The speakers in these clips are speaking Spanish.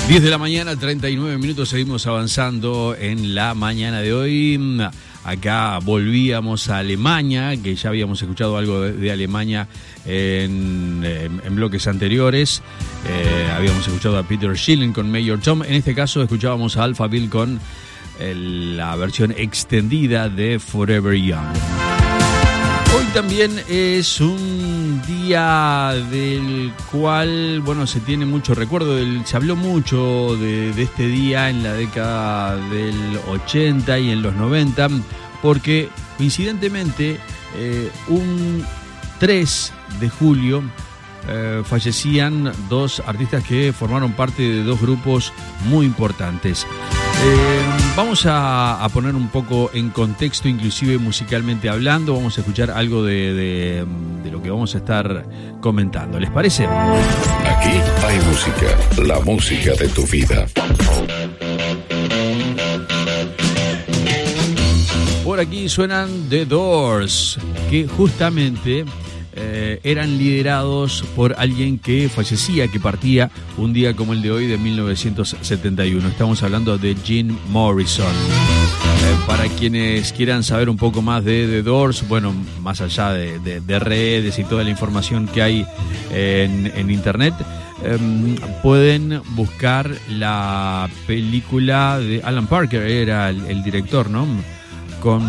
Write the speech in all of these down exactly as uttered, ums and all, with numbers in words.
diez de la mañana, treinta y nueve minutos, seguimos avanzando en la mañana de hoy. Acá volvíamos a Alemania, que ya habíamos escuchado algo de, de Alemania en, en, en bloques anteriores. Eh, habíamos escuchado a Peter Schilling con Mayor Tom. En este caso escuchábamos a Alphaville con el, la versión extendida de Forever Young. Hoy también es un día del cual, bueno, se tiene mucho recuerdo, del, se habló mucho de, de este día en la década del ochenta y en los noventa, porque coincidentemente eh, un tres de julio eh, fallecían dos artistas que formaron parte de dos grupos muy importantes. Eh, vamos a, a poner un poco en contexto, inclusive musicalmente hablando. Vamos a escuchar algo de, de, de lo que vamos a estar comentando. ¿Les parece? Aquí hay música, la música de tu vida. Por aquí suenan The Doors, que justamente eh, eran liderados por alguien que fallecía, que partía un día como el de hoy de mil novecientos setenta y uno. Estamos hablando de Jim Morrison. Eh, para quienes quieran saber un poco más de The Doors, bueno, más allá de, de, de redes y toda la información que hay en, en internet, eh, pueden buscar la película de Alan Parker, era el, el director, ¿no? Con...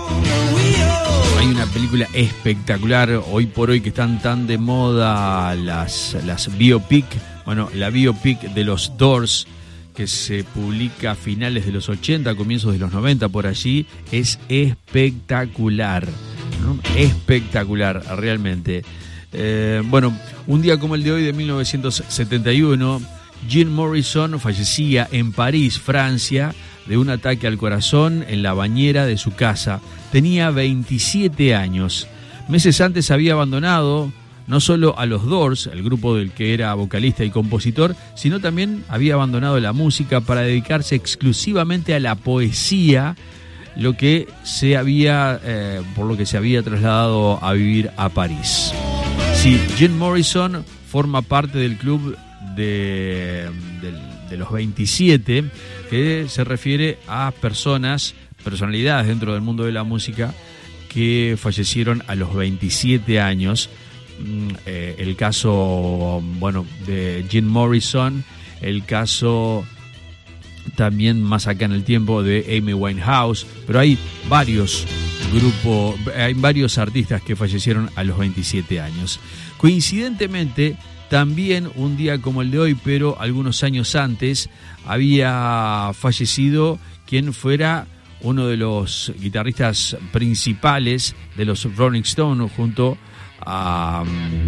Hay una película espectacular hoy por hoy que están tan de moda las, las biopic. Bueno, la biopic de los Doors, que se publica a finales de los ochenta, comienzos de los noventa, por allí, es espectacular, ¿no? Espectacular, realmente. Eh, bueno, un día como el de hoy de mil novecientos setenta y uno, Jim Morrison fallecía en París, Francia, de un ataque al corazón en la bañera de su casa. Tenía veintisiete años. Meses antes había abandonado no solo a los Doors, el grupo del que era vocalista y compositor, sino también había abandonado la música para dedicarse exclusivamente a la poesía, lo que se había, eh, por lo que se había trasladado a vivir a París. Sí, Jim Morrison forma parte del club de, de, de los veintisiete, que se refiere a personas, personalidades dentro del mundo de la música que fallecieron a los veintisiete años. Eh, el caso, bueno, de Jim Morrison, el caso también más acá en el tiempo de Amy Winehouse, pero hay varios grupos, hay varios artistas que fallecieron a los veintisiete años. Coincidentemente, también un día como el de hoy, pero algunos años antes, había fallecido quien fuera uno de los guitarristas principales de los Rolling Stones junto a,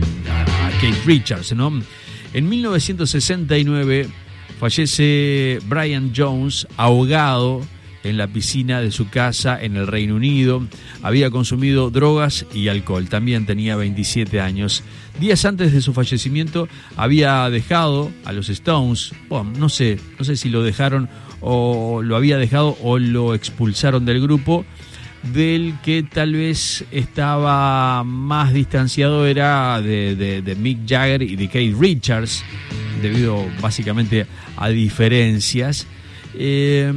a Keith Richards, ¿no? En mil novecientos sesenta y nueve fallece Brian Jones ahogado en la piscina de su casa en el Reino Unido. Había consumido drogas y alcohol. También tenía veintisiete años. Días antes de su fallecimiento había dejado a los Stones. Bueno, no sé, no sé si lo dejaron o lo había dejado o lo expulsaron del grupo. Del que tal vez estaba más distanciado era de, de, de Mick Jagger y de Keith Richards, debido básicamente a diferencias. Eh,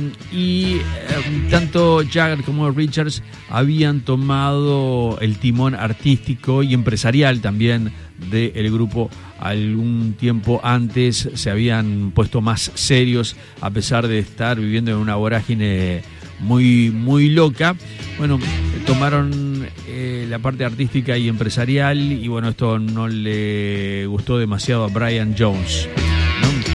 y eh, tanto Jagger como Richards habían tomado el timón artístico y empresarial también del grupo. Algún tiempo antes se habían puesto más serios, a pesar de estar viviendo en una vorágine muy, muy loca. Bueno, tomaron eh, la parte artística y empresarial, y bueno, esto no le gustó demasiado a Brian Jones, ¿no?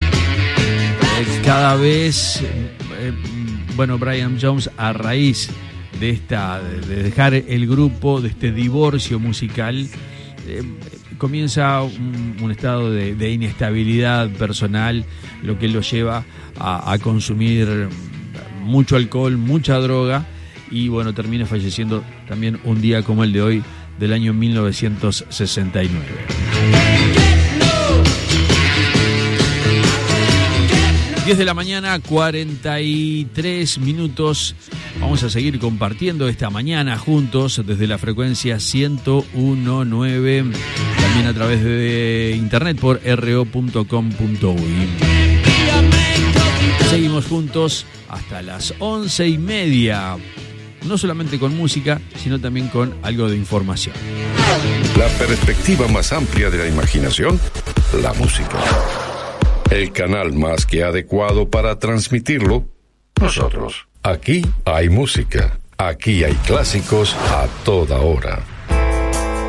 Cada vez, eh, bueno, Brian Jones, a raíz de esta, de dejar el grupo, de este divorcio musical, eh, comienza un, un estado de, de inestabilidad personal, lo que lo lleva a, a consumir mucho alcohol, mucha droga, y bueno, termina falleciendo también un día como el de hoy del año mil novecientos sesenta y nueve. diez de la mañana, cuarenta y tres minutos. Vamos a seguir compartiendo esta mañana juntos desde la frecuencia ciento uno punto nueve, también a través de internet por r o punto com punto u y. Seguimos juntos hasta las once y media. No solamente con música, sino también con algo de información. La perspectiva más amplia de la imaginación, la música. El canal más que adecuado para transmitirlo, nosotros. Aquí hay música. Aquí hay clásicos a toda hora.